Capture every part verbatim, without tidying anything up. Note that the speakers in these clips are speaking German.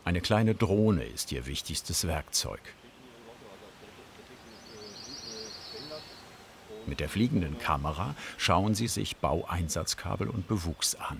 Eine kleine Drohne ist ihr wichtigstes Werkzeug. Mit der fliegenden Kamera schauen sie sich Baueinsatzkabel und Bewuchs an.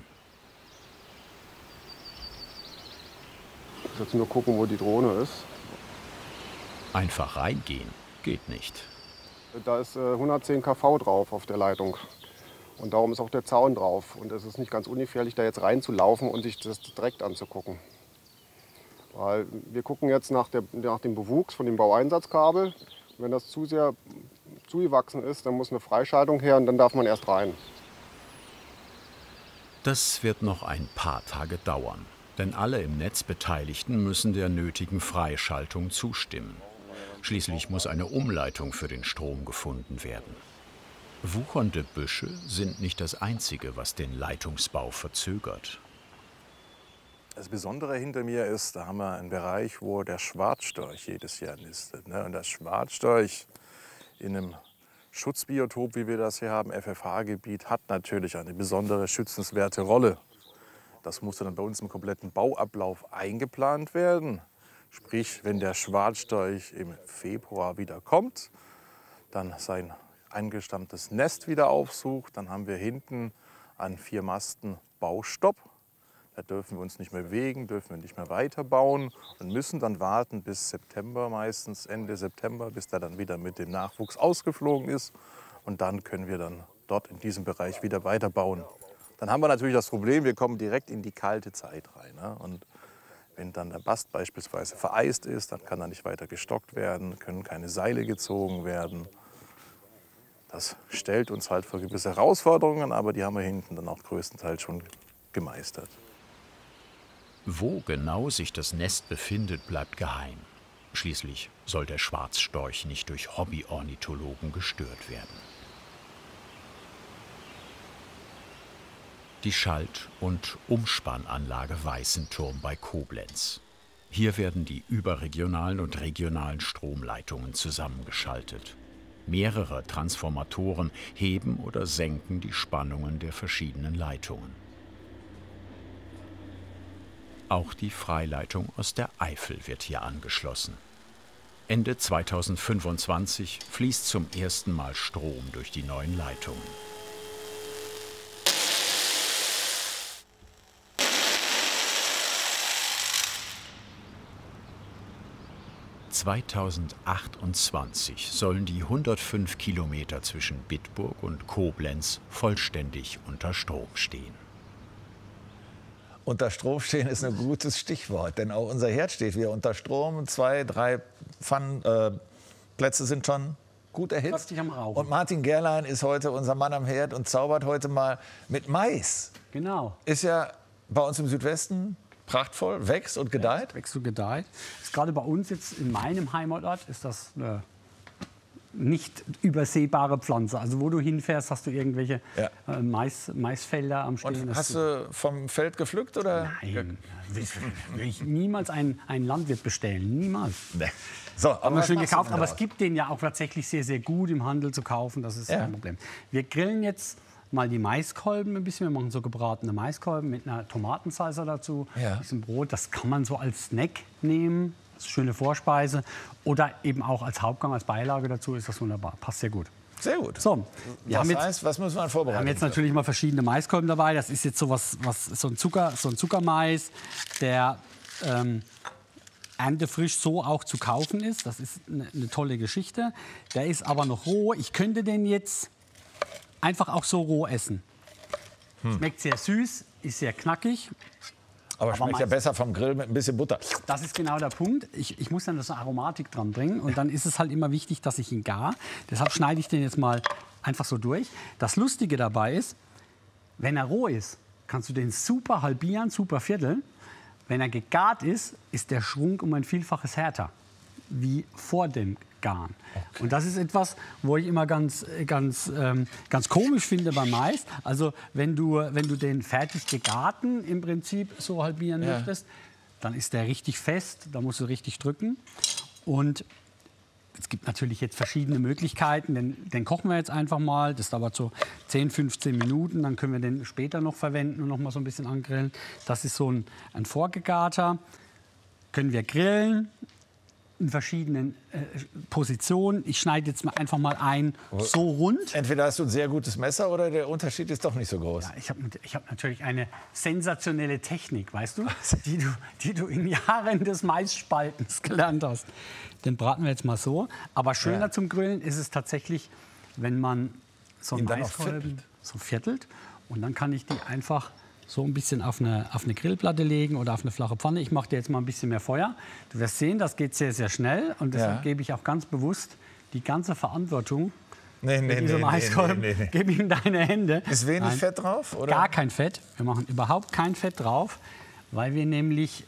Ich muss jetzt nur gucken, wo die Drohne ist. Einfach reingehen geht nicht. Da ist äh, hundertzehn Kilovolt drauf auf der Leitung. Und darum ist auch der Zaun drauf. Und es ist nicht ganz ungefährlich, da jetzt reinzulaufen und sich das direkt anzugucken. Weil wir gucken jetzt nach, der, nach dem Bewuchs von dem Baueinsatzkabel. Wenn das zu sehr zugewachsen ist, dann muss eine Freischaltung her und dann darf man erst rein. Das wird noch ein paar Tage dauern. Denn alle im Netz Beteiligten müssen der nötigen Freischaltung zustimmen. Schließlich muss eine Umleitung für den Strom gefunden werden. Wuchernde Büsche sind nicht das Einzige, was den Leitungsbau verzögert. Das Besondere hinter mir ist, da haben wir einen Bereich, wo der Schwarzstorch jedes Jahr nistet. Und der Schwarzstorch in einem Schutzbiotop, wie wir das hier haben, F F H-Gebiet, hat natürlich eine besondere schützenswerte Rolle. Das musste dann bei uns im kompletten Bauablauf eingeplant werden. Sprich, wenn der Schwarzstorch im Februar wieder kommt, dann sein eingestammtes Nest wieder aufsucht, dann haben wir hinten an vier Masten Baustopp. Da dürfen wir uns nicht mehr bewegen, dürfen wir nicht mehr weiterbauen und müssen dann warten bis September, meistens Ende September, bis der dann wieder mit dem Nachwuchs ausgeflogen ist. Und dann können wir dann dort in diesem Bereich wieder weiterbauen. Dann haben wir natürlich das Problem, wir kommen direkt in die kalte Zeit rein. Ne? Und wenn dann der Bast beispielsweise vereist ist, dann kann er nicht weiter gestockt werden, können keine Seile gezogen werden. Das stellt uns halt vor gewisse Herausforderungen, aber die haben wir hinten dann auch größtenteils schon gemeistert. Wo genau sich das Nest befindet, bleibt geheim. Schließlich soll der Schwarzstorch nicht durch Hobbyornithologen gestört werden. Die Schalt- und Umspannanlage Weißenturm bei Koblenz. Hier werden die überregionalen und regionalen Stromleitungen zusammengeschaltet. Mehrere Transformatoren heben oder senken die Spannungen der verschiedenen Leitungen. Auch die Freileitung aus der Eifel wird hier angeschlossen. Ende zweitausendfünfundzwanzig fließt zum ersten Mal Strom durch die neuen Leitungen. zweitausendachtundzwanzig sollen die hundertfünf Kilometer zwischen Bitburg und Koblenz vollständig unter Strom stehen. Unter Strom stehen ist ein gutes Stichwort, denn auch unser Herd steht wieder unter Strom. Zwei, drei Pfannenplätze äh, sind schon gut erhitzt. Am Rauchen. Und Martin Gerlein ist heute unser Mann am Herd und zaubert heute mal mit Mais. Genau. Ist ja bei uns im Südwesten prachtvoll, wächst und gedeiht. Wächst und gedeiht. Ist gerade bei uns jetzt in meinem Heimatort ist das eine nicht übersehbare Pflanze. Also wo du hinfährst, hast du irgendwelche Ja. äh, Mais, Maisfelder am Stehen. Und hast du vom Feld gepflückt oder? Nein, will ich niemals einen, einen Landwirt bestellen. Niemals. Nee. So, aber Haben wir was schön machst du gekauft, denn aber daraus? es gibt den ja auch tatsächlich sehr, sehr gut im Handel zu kaufen. Das ist Ja. kein Problem. Wir grillen jetzt mal die Maiskolben ein bisschen. Wir machen so gebratene Maiskolben mit einer Tomatensalsa dazu, Ja. ein bisschen Brot. Das kann man so als Snack nehmen. Das ist eine schöne Vorspeise. Oder eben auch als Hauptgang, als Beilage dazu ist das wunderbar. Passt sehr gut. Sehr gut. So, wir Was haben jetzt, heißt, was muss man wir vorbereiten? haben jetzt natürlich mal verschiedene Maiskolben dabei. Das ist jetzt so, was, was, so, ein, Zucker, so ein Zuckermais, der ähm, erntefrisch so auch zu kaufen ist. Das ist eine, eine tolle Geschichte. Der ist aber noch roh. Ich könnte den jetzt einfach auch so roh essen. Hm. Schmeckt sehr süß, ist sehr knackig. Aber schmeckt ja meist- besser vom Grill mit ein bisschen Butter. Das ist genau der Punkt. Ich, ich muss dann das Aromatik dran bringen. Und dann ist es halt immer wichtig, dass ich ihn gar. Deshalb schneide ich den jetzt mal einfach so durch. Das Lustige dabei ist, wenn er roh ist, kannst du den super halbieren, super vierteln. Wenn er gegart ist, ist der Schrunk um ein Vielfaches härter wie vor dem Garen. Okay. Und das ist etwas, wo ich immer ganz, ganz, ähm, ganz komisch finde beim Mais. Also wenn du, wenn du den fertig gegarten im Prinzip so halbieren Ja. möchtest, dann ist der richtig fest, da musst du richtig drücken. Und es gibt natürlich jetzt verschiedene Möglichkeiten. Den, den kochen wir jetzt einfach mal. Das dauert so zehn, fünfzehn Minuten. Dann können wir den später noch verwenden und noch mal so ein bisschen angrillen. Das ist so ein, ein vorgegarter. können wir grillen in verschiedenen äh, Positionen. Ich schneide jetzt mal einfach mal ein, so rund. Entweder hast du ein sehr gutes Messer oder der Unterschied ist doch nicht so groß. Ja, ich habe ich hab natürlich eine sensationelle Technik, weißt du, die du, die du in Jahren des Maisspaltens gelernt hast. Den braten wir jetzt mal so. Aber schöner Ja. zum Grillen ist es tatsächlich, wenn man so einen Ihn dann auch Maiskolben viertelt. so viertelt. Und dann kann ich die einfach so ein bisschen auf eine, auf eine Grillplatte legen oder auf eine flache Pfanne. Ich mache dir jetzt mal ein bisschen mehr Feuer. Du wirst sehen, das geht sehr, sehr schnell. Und deshalb Ja. gebe ich auch ganz bewusst die ganze Verantwortung Nee, nee, für diese nee, Maiskolben, nee, nee, nee. gebe ich in deine Hände. Ist wenig Nein. Fett drauf? Oder? Gar kein Fett. Wir machen überhaupt kein Fett drauf, weil wir nämlich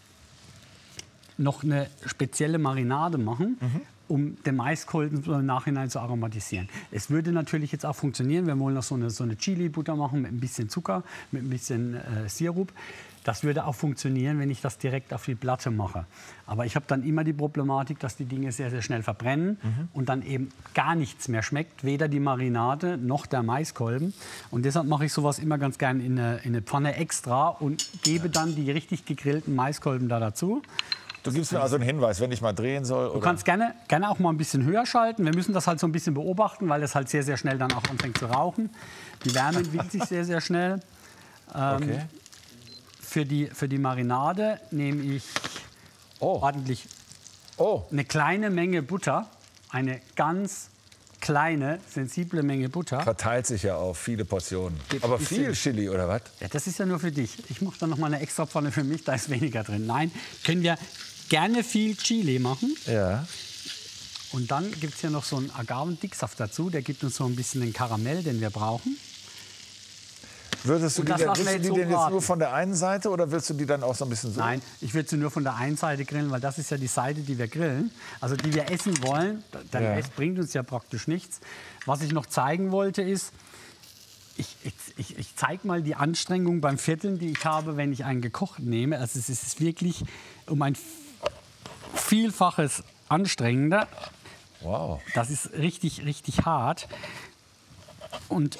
noch eine spezielle Marinade machen, Mhm. um den Maiskolben so im Nachhinein zu aromatisieren. Es würde natürlich jetzt auch funktionieren, wir wollen noch so eine, so eine Chili-Butter machen mit ein bisschen Zucker, mit ein bisschen äh, Sirup. Das würde auch funktionieren, wenn ich das direkt auf die Platte mache. Aber ich habe dann immer die Problematik, dass die Dinge sehr, sehr schnell verbrennen Mhm. und dann eben gar nichts mehr schmeckt, weder die Marinade noch der Maiskolben. Und deshalb mache ich sowas immer ganz gern in eine, in eine Pfanne extra und gebe dann die richtig gegrillten Maiskolben da dazu. Du gibst mir also einen Hinweis, wenn ich mal drehen soll. Du Oder? kannst gerne, gerne auch mal ein bisschen höher schalten. Wir müssen das halt so ein bisschen beobachten, weil es halt sehr, sehr schnell dann auch anfängt zu rauchen. Die Wärme entwickelt sich sehr, sehr schnell. Ähm, Okay. für, die, für die Marinade nehme ich Oh. ordentlich Oh, eine kleine Menge Butter, eine ganz kleine, sensible Menge Butter. verteilt sich ja auf viele Portionen. Geht Aber ein viel bisschen- Chili, oder was? Ja, das ist ja nur für dich. Ich mache dann noch mal eine extra Pfanne für mich, da ist weniger drin. Nein, können wir gerne viel Chili machen. Ja. Und dann gibt es hier noch so einen Agavendicksaft dazu. Der gibt uns so ein bisschen den Karamell, den wir brauchen. Würdest du Und die, das denn, lassen wir willst du jetzt die so denn jetzt braten. nur von der einen Seite oder willst du die dann auch so ein bisschen so? Nein, ich würde sie nur von der einen Seite grillen, weil das ist ja die Seite, die wir grillen. Also die wir essen wollen. Der Ja. Rest bringt uns ja praktisch nichts. Was ich noch zeigen wollte ist, ich, ich, ich, ich zeige mal die Anstrengung beim Vierteln, die ich habe, wenn ich einen gekocht nehme. Also es ist wirklich um ein Vielfaches anstrengender. Wow. Das ist richtig, richtig hart. Und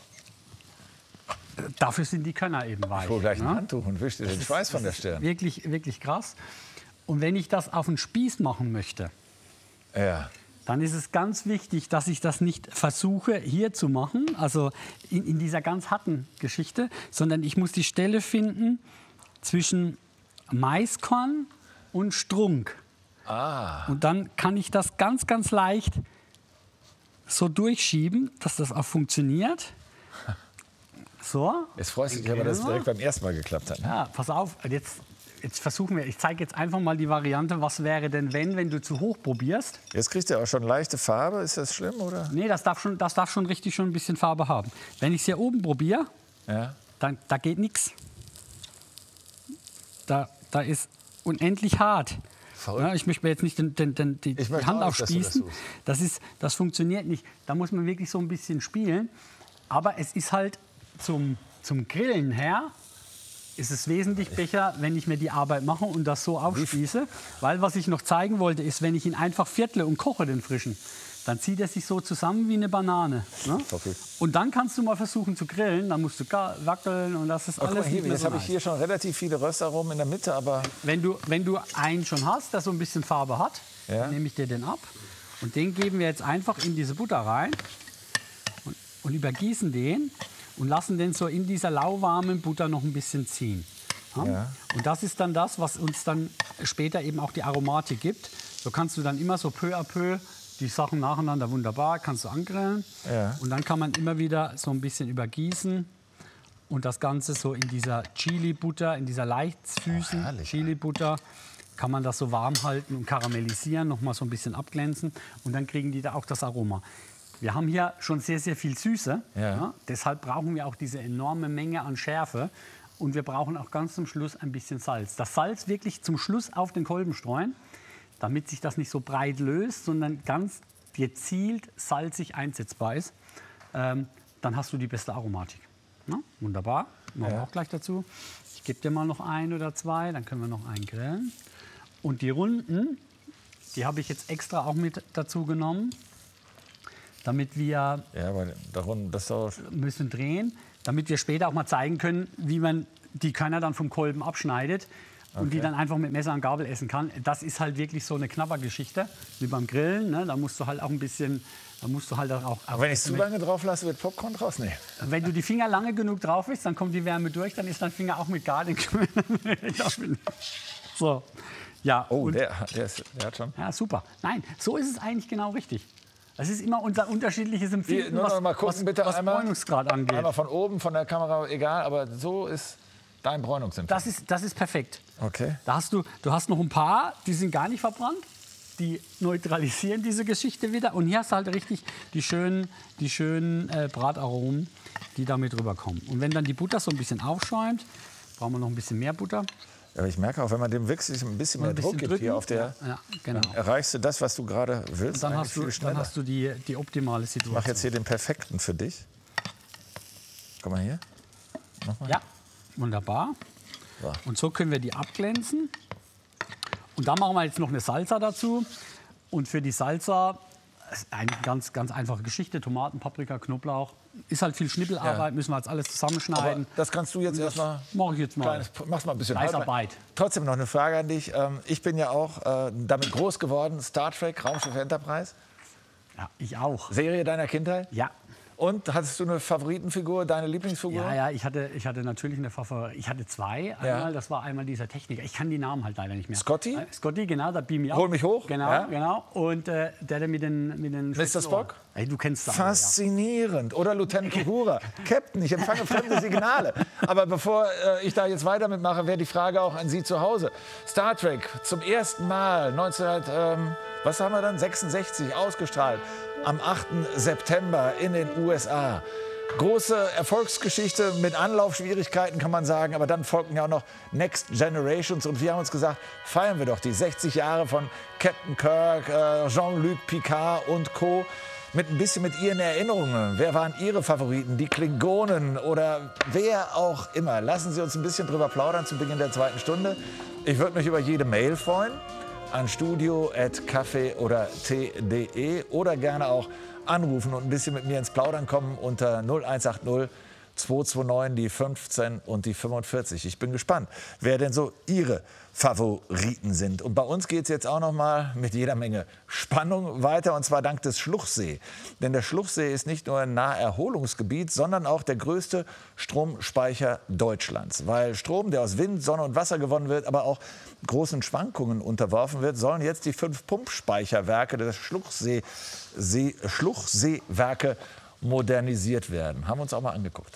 dafür sind die Körner eben weich. Ich hole gleich ein ne? Handtuch und wische dir den Schweiß von der Das ist Stirn. Wirklich, wirklich krass. Und wenn ich das auf den Spieß machen möchte, Ja. dann ist es ganz wichtig, dass ich das nicht versuche hier zu machen, also in, in dieser ganz harten Geschichte, sondern ich muss die Stelle finden zwischen Maiskorn und Strunk. Ah. Und dann kann ich das ganz, ganz leicht so durchschieben, dass das auch funktioniert. So. Jetzt freust du dich aber, dass es direkt beim ersten Mal geklappt hat. Ne? Ja, pass auf, jetzt, jetzt versuchen wir, ich zeige jetzt einfach mal die Variante, was wäre denn, wenn, wenn du zu hoch probierst. Jetzt kriegst du auch schon leichte Farbe. Ist das schlimm, oder? Nee, das darf schon, das darf schon richtig schon ein bisschen Farbe haben. Wenn ich es hier oben probiere, Ja. dann da geht nichts. Da, da ist unendlich hart. Verrückt. Ja, ich möchte mir jetzt nicht den, den, den, die, Ich möchte die Hand auch nicht, dass du das aufspießen. tust. Das, ist, das funktioniert nicht. Da muss man wirklich so ein bisschen spielen. Aber es ist halt zum, zum Grillen her, ist es wesentlich besser, wenn ich mir die Arbeit mache und das so aufspieße. Weil was ich noch zeigen wollte, ist, wenn ich ihn einfach viertle und koche den frischen, dann zieht er sich so zusammen wie eine Banane. Ne? Okay. Und dann kannst du mal versuchen zu grillen, dann musst du ga- wackeln und das ist Oh, guck alles mal hier, nicht mehr jetzt so habe ich nice. hier schon relativ viele Röstaromen in der Mitte, aber Wenn du, wenn du einen schon hast, der so ein bisschen Farbe hat, Ja. dann nehme ich dir den ab. Und den geben wir jetzt einfach in diese Butter rein und, und übergießen den und lassen den so in dieser lauwarmen Butter noch ein bisschen ziehen. Ja? Ja. Und das ist dann das, was uns dann später eben auch die Aromatik gibt. So kannst du dann immer so peu à peu die Sachen nacheinander wunderbar, kannst du angrillen. Ja. Und dann kann man immer wieder so ein bisschen übergießen und das Ganze so in dieser Chili-Butter, in dieser leicht süßen Oh, herrlich. Chili-Butter, kann man das so warm halten und karamellisieren, noch mal so ein bisschen abglänzen und dann kriegen die da auch das Aroma. Wir haben hier schon sehr, sehr viel Süße, Ja. deshalb brauchen wir auch diese enorme Menge an Schärfe und wir brauchen auch ganz zum Schluss ein bisschen Salz. Das Salz wirklich zum Schluss auf den Kolben streuen, damit sich das nicht so breit löst, sondern ganz gezielt salzig einsetzbar ist. Ähm, dann hast du die beste Aromatik. Ja, wunderbar, machen wir Ja. auch gleich dazu. Ich gebe dir mal noch ein oder zwei, dann können wir noch einen grillen. Und die Runden, die habe ich jetzt extra auch mit dazu genommen, damit wir ja, aber darum, das dauert. müssen drehen, damit wir später auch mal zeigen können, wie man die Körner dann vom Kolben abschneidet. und die Okay. dann einfach mit Messer und Gabel essen kann. Das ist halt wirklich so eine Knabbergeschichte, wie beim Grillen. Ne? Da musst du halt auch ein bisschen, da musst du halt auch... Aber wenn ich zu lange drauf lasse, wird Popcorn draus? Nee. Wenn du die Finger lange genug drauf isst, dann kommt die Wärme durch, dann ist dein Finger auch mit Garden. So, ja. Oh, und, der, der, ist, der hat schon. ja, super. Nein, so ist es eigentlich genau richtig. Das ist immer unser unterschiedliches Empfinden, Hier, nur noch was, mal gucken, was, bitte was einmal. Bräunungsgrad angeht. Einmal von oben, von der Kamera, egal, aber so ist dein Bräunungsempfinden. Das ist, das ist perfekt. Okay. Da hast du, du hast noch ein paar, die sind gar nicht verbrannt. Die neutralisieren diese Geschichte wieder. Und hier hast du halt richtig die schönen, die schönen äh, Brataromen, die damit rüberkommen. Und wenn dann die Butter so ein bisschen aufschäumt, brauchen wir noch ein bisschen mehr Butter. Aber ich merke auch, wenn man dem wirklich ein bisschen mehr Ein Druck bisschen gibt drücken. hier auf der, Ja, ja, genau. dann erreichst du das, was du gerade willst, Dann eigentlich hast, du, viel schneller. dann hast du die, die optimale Ich Situation. mache jetzt hier den perfekten für dich. Guck mal hier. Ja, wunderbar. So. Und so können wir die abglänzen. Und da machen wir jetzt noch eine Salsa dazu. Und für die Salsa ist eine ganz, ganz einfache Geschichte. Tomaten, Paprika, Knoblauch. Ist halt viel Schnippelarbeit, Ja. müssen wir jetzt alles Aber zusammenschneiden. das kannst du jetzt erstmal. Mache ich jetzt mal. Kleines, mach's mal ein bisschen Fleißarbeit. Trotzdem noch eine Frage an dich. Ähm, Ich bin ja auch äh, damit groß geworden. Star Trek, Raumschiff Enterprise. Ja, ich auch. Serie deiner Kindheit. Ja. Und hattest du eine Favoritenfigur, deine Lieblingsfigur? Ja, ja, ich hatte, ich hatte natürlich eine Favorit. Ich hatte zwei. Einmal, Ja. das war einmal dieser Techniker. Ich kann die Namen halt leider nicht mehr. Scotty? Äh, Scotty, genau, da beam ich Hol mich hoch, Genau, ja. genau. Und äh, der, der mit den, mit den Mister Spock? Ey, du kennst das. alle, Faszinierend. Oder Lieutenant Uhura. Captain, ich empfange fremde Signale. Aber bevor äh, ich da jetzt weiter mitmache, wäre die Frage auch an Sie zu Hause. Star Trek zum ersten Mal neunzehn, ähm, was haben wir dann? sechsundsechzig ausgestrahlt. Am achten September in den U S A. Große Erfolgsgeschichte mit Anlaufschwierigkeiten, kann man sagen. Aber dann folgten ja auch noch Next Generations. Und wir haben uns gesagt, feiern wir doch die sechzig Jahre von Captain Kirk, äh, Jean-Luc Picard und Co. Mit ein bisschen mit Ihren Erinnerungen. Wer waren Ihre Favoriten? Die Klingonen oder wer auch immer. Lassen Sie uns ein bisschen drüber plaudern zum Beginn der zweiten Stunde. Ich würde mich über jede Mail freuen an studio at kaffee oder tee punkt de oder gerne auch anrufen und ein bisschen mit mir ins Plaudern kommen unter null eins acht null zwei zwei neun die fünfzehn und die fünfundvierzig. Ich bin gespannt, wer denn so Ihre Favoriten sind. Und bei uns geht es jetzt auch noch mal mit jeder Menge Spannung weiter, und zwar dank des Schluchsee. Denn der Schluchsee ist nicht nur ein Naherholungsgebiet, sondern auch der größte Stromspeicher Deutschlands. Weil Strom, der aus Wind, Sonne und Wasser gewonnen wird, aber auch großen Schwankungen unterworfen wird, sollen jetzt die fünf Pumpspeicherwerke des Schluchsee, See, Schluchseewerke modernisiert werden. Haben wir uns auch mal angeguckt.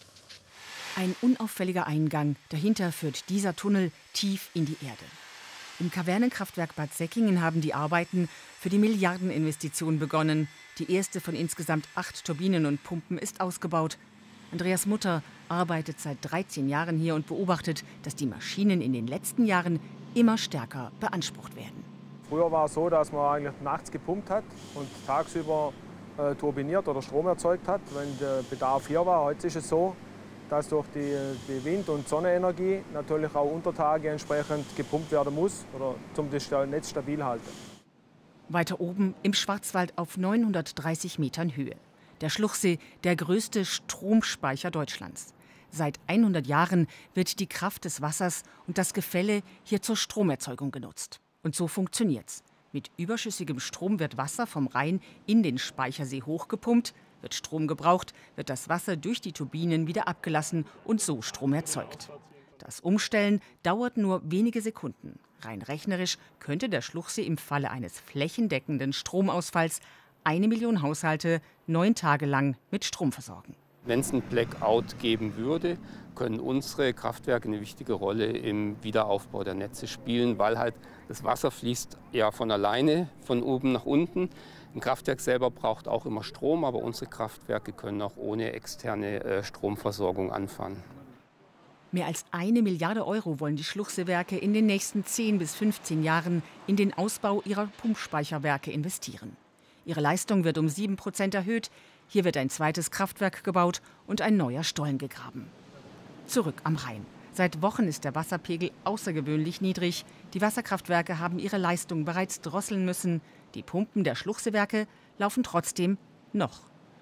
Ein unauffälliger Eingang. Dahinter führt dieser Tunnel tief in die Erde. Im Kavernenkraftwerk Bad Säckingen haben die Arbeiten für die Milliardeninvestition begonnen. Die erste von insgesamt acht Turbinen und Pumpen ist ausgebaut. Andreas Mutter arbeitet seit dreizehn Jahren hier und beobachtet, dass die Maschinen in den letzten Jahren immer stärker beansprucht werden. Früher war es so, dass man eigentlich nachts gepumpt hat und tagsüber äh, turbiniert oder Strom erzeugt hat, wenn der Bedarf hier war. Heute ist es so, dass durch die, die Wind- und Sonnenenergie natürlich auch unter Tage entsprechend gepumpt werden muss, oder um das Netz stabil zu halten. Weiter oben im Schwarzwald auf neunhundertdreißig Metern Höhe. Der Schluchsee, der größte Stromspeicher Deutschlands. Seit hundert Jahren wird die Kraft des Wassers und das Gefälle hier zur Stromerzeugung genutzt. Und so funktioniert's. Mit überschüssigem Strom wird Wasser vom Rhein in den Speichersee hochgepumpt. Wird Strom gebraucht, wird das Wasser durch die Turbinen wieder abgelassen und so Strom erzeugt. Das Umstellen dauert nur wenige Sekunden. Rein rechnerisch könnte der Schluchsee im Falle eines flächendeckenden Stromausfalls eine Million Haushalte neun Tage lang mit Strom versorgen. Wenn es einen Blackout geben würde, können unsere Kraftwerke eine wichtige Rolle im Wiederaufbau der Netze spielen, weil halt das Wasser fließt ja von alleine von oben nach unten. Ein Kraftwerk selber braucht auch immer Strom, aber unsere Kraftwerke können auch ohne externe äh, Stromversorgung anfahren. Mehr als eine Milliarde Euro wollen die Schluchseewerke in den nächsten zehn bis fünfzehn Jahren in den Ausbau ihrer Pumpspeicherwerke investieren. Ihre Leistung wird um sieben Prozent erhöht. Hier wird ein zweites Kraftwerk gebaut und ein neuer Stollen gegraben. Zurück am Rhein. Seit Wochen ist der Wasserpegel außergewöhnlich niedrig. Die Wasserkraftwerke haben ihre Leistung bereits drosseln müssen. Die Pumpen der Schluchseewerke laufen trotzdem noch.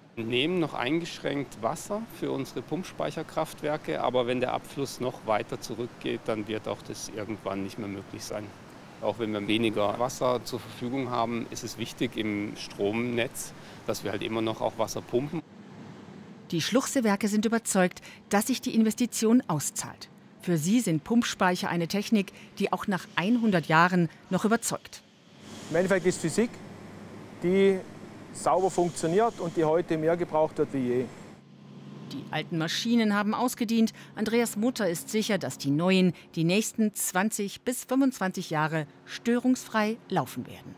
Wir nehmen noch eingeschränkt Wasser für unsere Pumpspeicherkraftwerke, aber wenn der Abfluss noch weiter zurückgeht, dann wird auch das irgendwann nicht mehr möglich sein. Auch wenn wir weniger Wasser zur Verfügung haben, ist es wichtig im Stromnetz, dass wir halt immer noch auch Wasser pumpen. Die Schluchsewerke sind überzeugt, dass sich die Investition auszahlt. Für sie sind Pumpspeicher eine Technik, die auch nach hundert Jahren noch überzeugt. Im Endeffekt ist Physik, die sauber funktioniert und die heute mehr gebraucht wird wie je. Die alten Maschinen haben ausgedient. Andreas Mutter ist sicher, dass die neuen die nächsten zwanzig bis fünfundzwanzig Jahre störungsfrei laufen werden.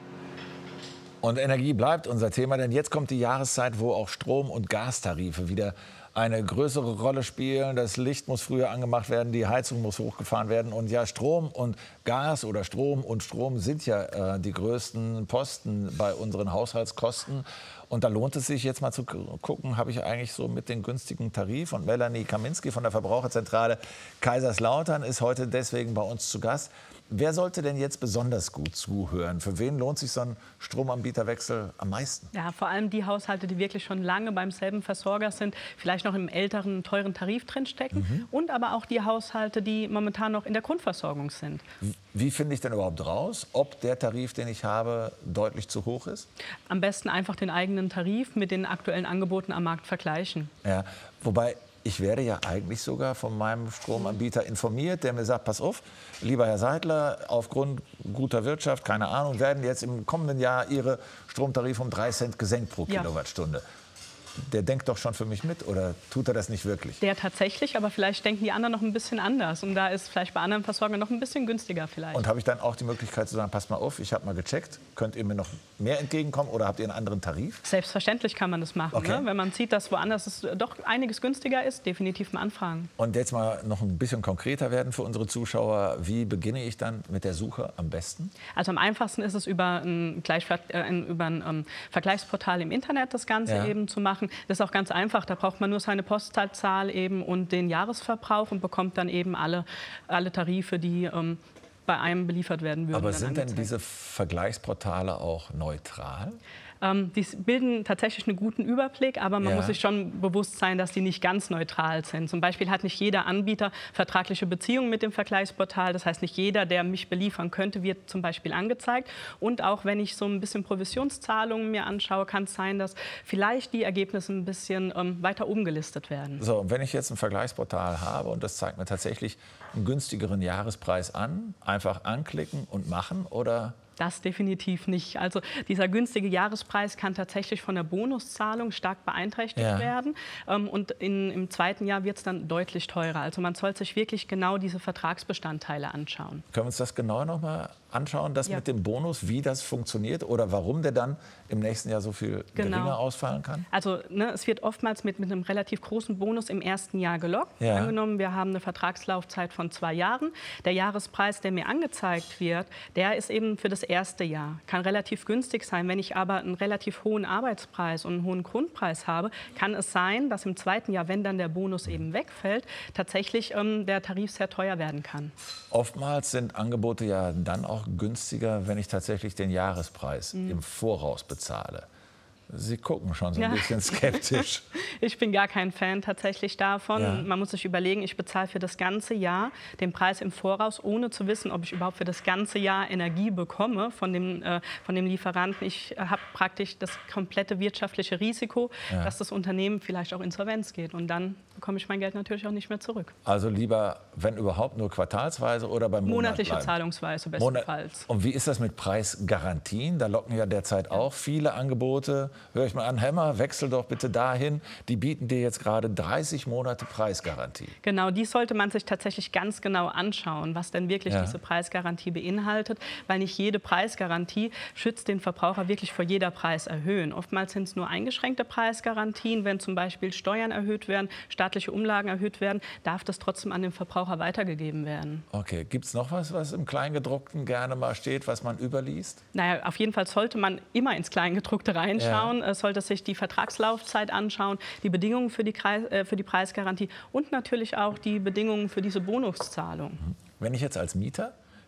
Und Energie bleibt unser Thema, denn jetzt kommt die Jahreszeit, wo auch Strom- und Gastarife wieder eine größere Rolle spielen. Das Licht muss früher angemacht werden, die Heizung muss hochgefahren werden. Und ja, Strom und Gas oder Strom und Strom sind ja äh, die größten Posten bei unseren Haushaltskosten. Und da lohnt es sich jetzt mal zu gucken, habe ich eigentlich so mit den günstigen Tarif. Und Melanie Kaminski von der Verbraucherzentrale Kaiserslautern ist heute deswegen bei uns zu Gast. Wer sollte denn jetzt besonders gut zuhören? Für wen lohnt sich so ein Stromanbieterwechsel am meisten? Ja, vor allem die Haushalte, die wirklich schon lange beim selben Versorger sind, vielleicht noch im älteren, teuren Tarif drinstecken. Mhm. Und aber auch die Haushalte, die momentan noch in der Grundversorgung sind. Wie, wie finde ich denn überhaupt raus, ob der Tarif, den ich habe, deutlich zu hoch ist? Am besten einfach den eigenen Tarif mit den aktuellen Angeboten am Markt vergleichen. Ja, wobei ich werde ja eigentlich sogar von meinem Stromanbieter informiert, der mir sagt, pass auf, lieber Herr Seidler, aufgrund guter Wirtschaft, keine Ahnung, werden jetzt im kommenden Jahr Ihre Stromtarife um drei Cent gesenkt pro Ja. Kilowattstunde. Der denkt doch schon für mich mit, oder tut er das nicht wirklich? Der tatsächlich, aber vielleicht denken die anderen noch ein bisschen anders. Und da ist vielleicht bei anderen Versorgern noch ein bisschen günstiger vielleicht. Und habe ich dann auch die Möglichkeit zu sagen, passt mal auf, ich habe mal gecheckt, könnt ihr mir noch mehr entgegenkommen oder habt ihr einen anderen Tarif? Selbstverständlich kann man das machen. Okay. Ne? Wenn man sieht, dass woanders es doch einiges günstiger ist, definitiv mal anfragen. Und jetzt mal noch ein bisschen konkreter werden für unsere Zuschauer. Wie beginne ich dann mit der Suche am besten? Also am einfachsten ist es über ein, Gleichver äh, ein, über ein ähm, Vergleichsportal im Internet das Ganze Ja. eben zu machen. Das ist auch ganz einfach. Da braucht man nur seine Postleitzahl eben und den Jahresverbrauch und bekommt dann eben alle, alle Tarife, die ähm, bei einem beliefert werden würden. Aber dann sind denn angezeigt. diese Vergleichsportale auch neutral? Ähm, die bilden tatsächlich einen guten Überblick, aber man Ja. muss sich schon bewusst sein, dass die nicht ganz neutral sind. Zum Beispiel hat nicht jeder Anbieter vertragliche Beziehungen mit dem Vergleichsportal. Das heißt, nicht jeder, der mich beliefern könnte, wird zum Beispiel angezeigt. Und auch wenn ich so ein bisschen Provisionszahlungen mir anschaue, kann es sein, dass vielleicht die Ergebnisse ein bisschen ähm, weiter oben gelistet werden. So, und wenn ich jetzt ein Vergleichsportal habe und das zeigt mir tatsächlich einen günstigeren Jahrespreis an, einfach anklicken und machen, oder? Das definitiv nicht. Also dieser günstige Jahrespreis kann tatsächlich von der Bonuszahlung stark beeinträchtigt Ja. werden. Ähm, und in, im zweiten Jahr wird es dann deutlich teurer. Also man sollte sich wirklich genau diese Vertragsbestandteile anschauen. Können wir uns das genauer noch mal anschauen, das Ja. mit dem Bonus, wie das funktioniert oder warum der dann im nächsten Jahr so viel Genau. geringer ausfallen kann? Also ne, es wird oftmals mit, mit einem relativ großen Bonus im ersten Jahr gelockt. Ja. Angenommen, wir haben eine Vertragslaufzeit von zwei Jahren. Der Jahrespreis, der mir angezeigt wird, der ist eben für das erste Jahr. Kann relativ günstig sein. Wenn ich aber einen relativ hohen Arbeitspreis und einen hohen Grundpreis habe, kann es sein, dass im zweiten Jahr, wenn dann der Bonus eben wegfällt, tatsächlich ähm, der Tarif sehr teuer werden kann. Oftmals sind Angebote ja dann auch günstiger, wenn ich tatsächlich den Jahrespreis Mhm. im Voraus bezahle. Sie gucken schon so ein Ja. bisschen skeptisch. Ich bin gar kein Fan tatsächlich davon. Ja. Man muss sich überlegen, ich bezahle für das ganze Jahr den Preis im Voraus, ohne zu wissen, ob ich überhaupt für das ganze Jahr Energie bekomme von dem, äh, von dem Lieferanten. Ich äh, habe praktisch das komplette wirtschaftliche Risiko, Ja. dass das Unternehmen vielleicht auch insolvenz geht. Und dann bekomme ich mein Geld natürlich auch nicht mehr zurück. Also lieber, wenn überhaupt, nur quartalsweise oder beim Monat Monatliche bleiben? Zahlungsweise Monat- bestenfalls. Und wie ist das mit Preisgarantien? Da locken ja derzeit auch viele Angebote. Höre ich mal an, Hämmer, wechsel doch bitte dahin. Die bieten dir jetzt gerade dreißig Monate Preisgarantie. Genau, die sollte man sich tatsächlich ganz genau anschauen, was denn wirklich Ja. diese Preisgarantie beinhaltet, weil nicht jede Preisgarantie schützt den Verbraucher wirklich vor jeder Preiserhöhung. Oftmals sind es nur eingeschränkte Preisgarantien. Wenn zum Beispiel Steuern erhöht werden, staatliche Umlagen erhöht werden, darf das trotzdem an den Verbraucher weitergegeben werden. Okay, gibt es noch was, was im Kleingedruckten gerne mal steht, was man überliest? Naja, auf jeden Fall sollte man immer ins Kleingedruckte reinschauen, ja. sollte sich die Vertragslaufzeit anschauen, die Bedingungen für die, Kreis, äh, für die Preisgarantie und natürlich auch die Bedingungen für diese Bonuszahlung. Wenn ich jetzt als Mieter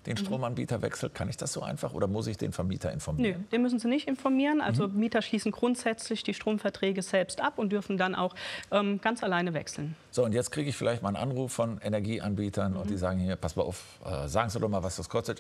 den Stromanbieter wechselt? Kann ich das so einfach oder muss ich den Vermieter informieren? Nö, den müssen Sie nicht informieren. Also Mhm. Mieter schließen grundsätzlich die Stromverträge selbst ab und dürfen dann auch ähm, ganz alleine wechseln. So, und jetzt kriege ich vielleicht mal einen Anruf von Energieanbietern Mhm. und die sagen hier, pass mal auf, äh, sagen Sie doch mal, was das kostet.